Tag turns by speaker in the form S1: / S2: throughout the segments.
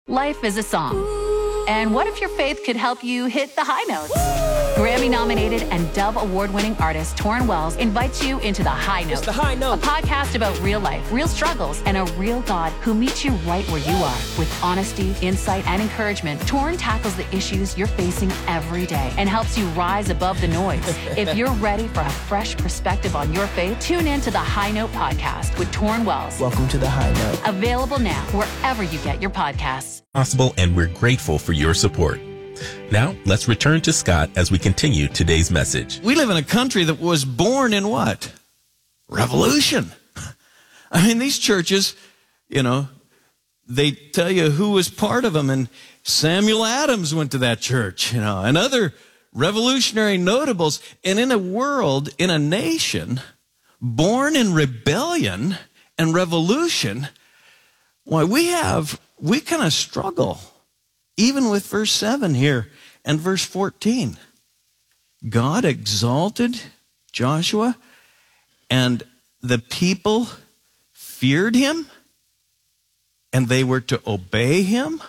S1: Life is a song. And what if your faith could help you hit the high notes? Grammy-nominated and Dove Award-winning artist Torrin Wells invites you into The High Note.
S2: It's The High Note.
S1: A podcast about real life, real struggles, and a real God who meets you right where you are. With honesty, insight, and encouragement, Torrin tackles the issues you're facing every day and helps you rise above the noise. If you're ready for a fresh perspective on your faith, tune in to The High Note podcast with Torrin Wells.
S2: Welcome to The High Note.
S1: Available now wherever you get your podcasts.
S3: Possible, and we're grateful for your support. Now, let's return to Scott as we continue today's message.
S4: We live in a country that was born in what? Revolution. I mean, these churches, they tell you who was part of them, and Samuel Adams went to that church, and other revolutionary notables. And in a world, in a nation, born in rebellion and revolution, why, we kind of struggle. Even with verse 7 here and verse 14. God exalted Joshua, and the people feared him, and they were to obey him.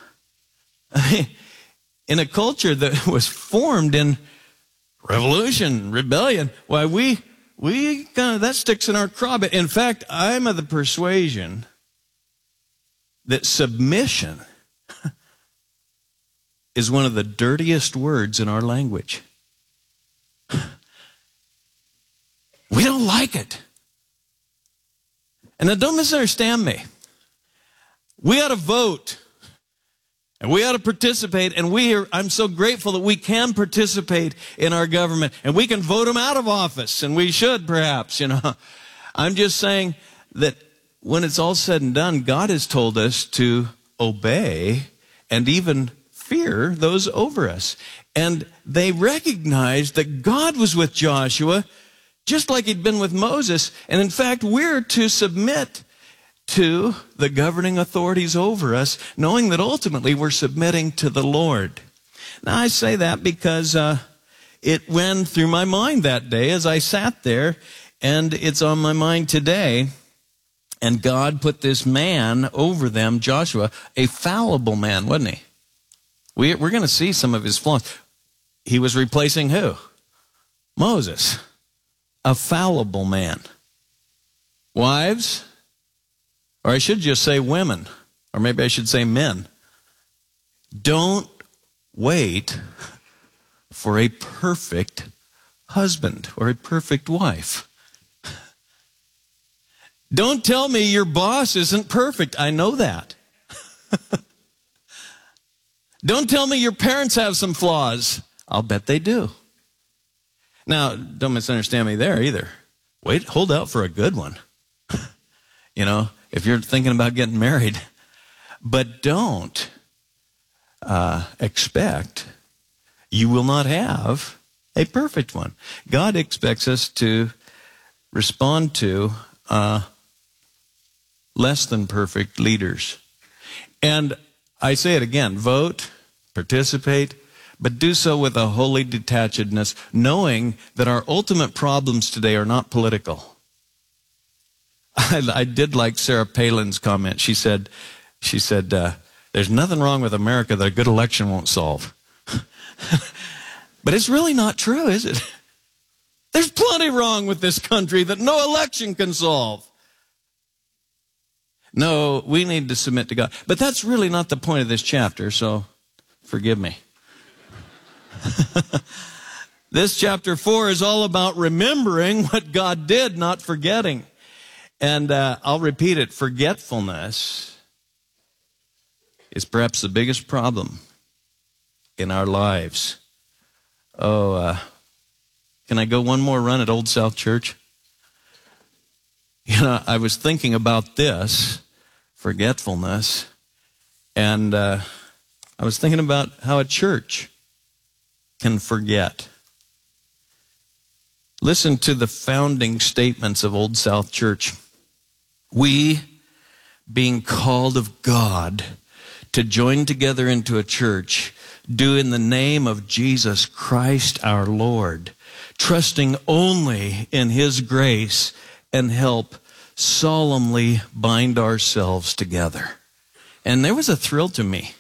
S4: In a culture that was formed in revolution, rebellion, why, we kind of, that sticks in our craw. But in fact, I'm of the persuasion that submission is one of the dirtiest words in our language. We don't like it. And now don't misunderstand me. We ought to vote. And we ought to participate. And I'm so grateful that we can participate in our government. And we can vote them out of office. And we should, perhaps, I'm just saying that when it's all said and done, God has told us to obey and even fear those over us. And they recognized that God was with Joshua, just like he'd been with Moses. And in fact, we're to submit to the governing authorities over us, knowing that ultimately we're submitting to the Lord. Now, I say that because it went through my mind that day as I sat there, and it's on my mind today. And God put this man over them, Joshua, a fallible man, wasn't he? We're going to see some of his flaws. He was replacing who? Moses, a fallible man. Wives, or I should just say women, or maybe I should say men, don't wait for a perfect husband or a perfect wife. Don't tell me your boss isn't perfect. I know that. Don't tell me your parents have some flaws. I'll bet they do. Now, don't misunderstand me there either. Wait, hold out for a good one. If you're thinking about getting married. But don't expect you will not have a perfect one. God expects us to respond to less than perfect leaders. And I say it again, vote, participate, but do so with a holy detachedness, knowing that our ultimate problems today are not political. I did like Sarah Palin's comment. She said, there's nothing wrong with America that a good election won't solve. But it's really not true, is it? There's plenty wrong with this country that no election can solve. No, we need to submit to God. But that's really not the point of this chapter, so forgive me. This chapter 4 is all about remembering what God did, not forgetting. And I'll repeat it. Forgetfulness is perhaps the biggest problem in our lives. Can I go one more run at Old South Church? I was thinking about this, forgetfulness, and I was thinking about how a church can forget. Listen to the founding statements of Old South Church. We, being called of God to join together into a church, do in the name of Jesus Christ our Lord, trusting only in His grace and help, solemnly bind ourselves together. And there was a thrill to me